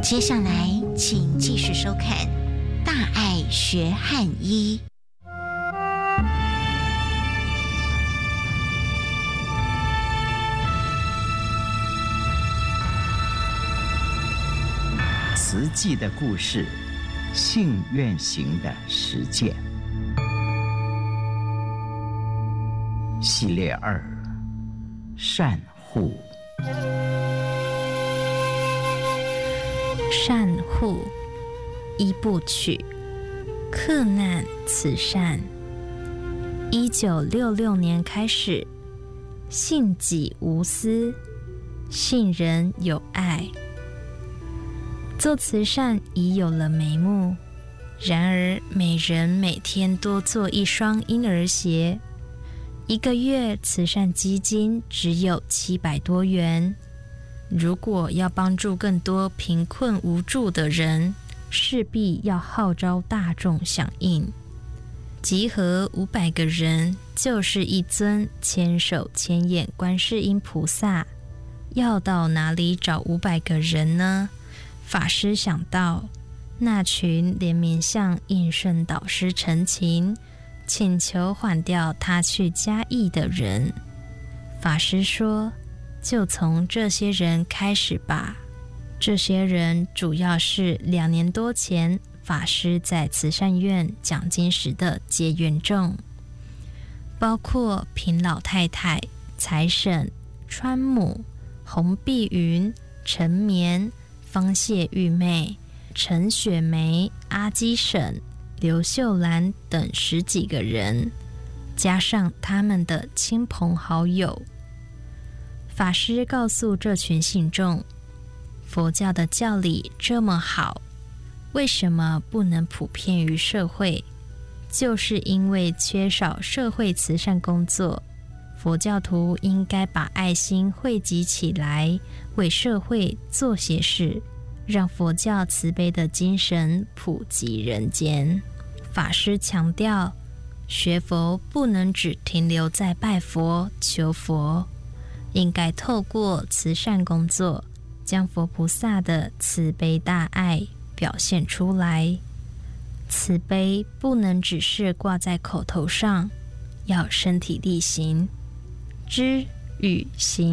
接下来请继续收看《大爱学汉医》。 慈济的故事，信愿行的实践系列2：善护。 善护一部曲，克难慈善。1966年开始，信己无私，信人有爱。做慈善已有了眉目，然而每人每天多做一双婴儿鞋，1个月慈善基金只有700多元。如果要帮助更多贫困无助的人，势必要号召大众响应。集合500个人，就是一尊千手千眼观世音菩萨。要到哪里找500个人呢？法师想到，那群连绵向应顺导师陈情，请求缓调他去嘉义的人。法师说，就从这些人开始吧。这些人主要是2年多前法师在慈善院讲经时的结缘众，包括平老太太、财婶、川母、洪碧云、陈绵、方谢玉妹、陈雪梅、阿基婶、刘秀兰等10几个人，加上他们的亲朋好友。法师告诉这群信众，佛教的教理这么好，为什么不能普遍于社会？就是因为缺少社会慈善工作，佛教徒应该把爱心汇集起来，为社会做些事，让佛教慈悲的精神普及人间。法师强调，学佛不能只停留在拜佛求佛，应该透过慈善工作，将佛菩萨的慈悲大爱表现出来。慈悲不能只是挂在口头上，要身体力行，知与行